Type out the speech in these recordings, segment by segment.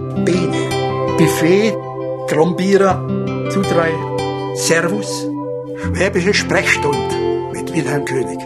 Bene, Buffet, Trombierer, Zutrei, Servus, Schwäbische Sprechstunde mit Wilhelm König.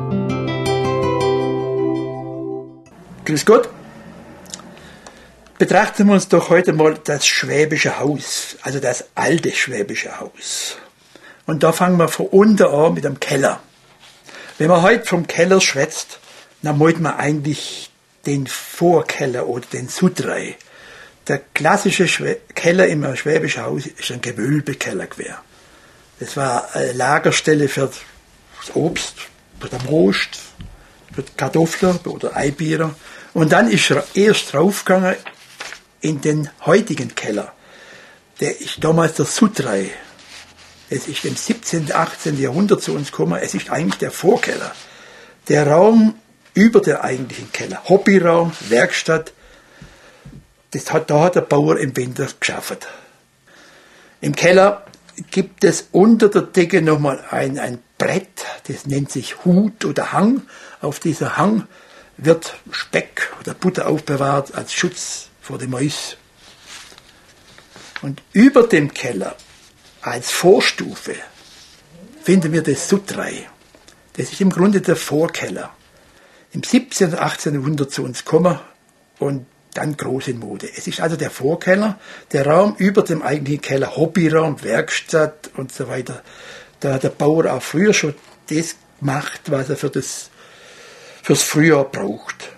Grüß Gott. Betrachten wir uns doch heute mal das Schwäbische Haus, also das alte Schwäbische Haus. Und da fangen wir von unten an mit dem Keller. Wenn man heute vom Keller schwätzt, dann meint man eigentlich den Vorkeller oder den Sutrei. Der klassische Keller im Schwäbischen Haus ist ein Gewölbekeller gewesen. Das war eine Lagerstelle für das Obst, für den Rost, für die Kartoffeln oder Eibier. Und dann ist er erst raufgegangen in den heutigen Keller. Der ist damals der Sutrei. Es ist im 17., 18. Jahrhundert zu uns gekommen. Es ist eigentlich der Vorkeller. Der Raum über der eigentlichen Keller. Hobbyraum, Werkstatt. Da hat der Bauer im Winter geschaffen. Im Keller gibt es unter der Decke nochmal ein Brett. Das nennt sich Hut oder Hang. Auf dieser Hang wird Speck oder Butter aufbewahrt als Schutz vor den Mäusen. Und über dem Keller als Vorstufe finden wir das Sutrei. Das ist im Grunde der Vorkeller. Im 17. und 18. Jahrhundert zu uns gekommen und dann groß in Mode. Es ist also der Vorkeller, der Raum über dem eigentlichen Keller, Hobbyraum, Werkstatt und so weiter. Da hat der Bauer auch früher schon das gemacht, was er fürs Frühjahr braucht.